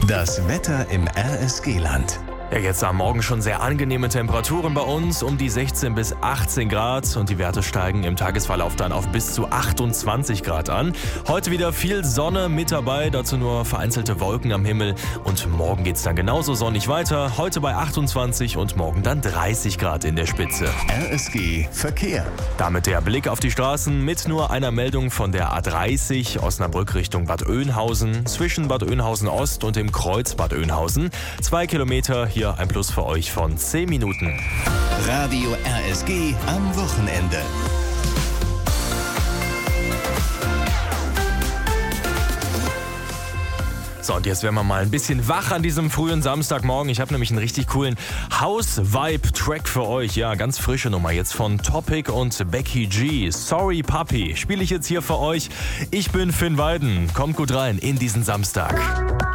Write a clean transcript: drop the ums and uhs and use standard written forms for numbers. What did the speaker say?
Das Wetter im RSG-Land. Ja, jetzt am Morgen schon sehr angenehme Temperaturen bei uns, um die 16 bis 18 Grad und die Werte steigen im Tagesverlauf dann auf bis zu 28 Grad an. Heute wieder viel Sonne mit dabei, dazu nur vereinzelte Wolken am Himmel und morgen geht's dann genauso sonnig weiter. Heute bei 28 und morgen dann 30 Grad in der Spitze. RSG Verkehr. Damit der Blick auf die Straßen mit nur einer Meldung von der A30 Osnabrück Richtung Bad Oeynhausen, zwischen Bad Oeynhausen Ost und dem Kreuz Bad Oeynhausen. 2 Kilometer, hier ein Plus für euch von 10 Minuten. Radio RSG am Wochenende. So, und jetzt werden wir mal ein bisschen wach an diesem frühen Samstagmorgen. Ich habe nämlich einen richtig coolen House-Vibe-Track für euch. Ja, ganz frische Nummer jetzt von Topic und Becky G. Sorry Puppy, spiele ich jetzt hier für euch. Ich bin Finn Weiden. Kommt gut rein in diesen Samstag.